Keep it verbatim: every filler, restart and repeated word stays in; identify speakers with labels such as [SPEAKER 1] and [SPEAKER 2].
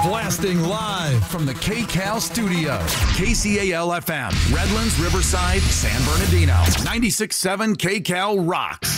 [SPEAKER 1] Blasting live from the K C A L studio. K C A L F M, Redlands, Riverside, San Bernardino. ninety-six point seven K C A L rocks.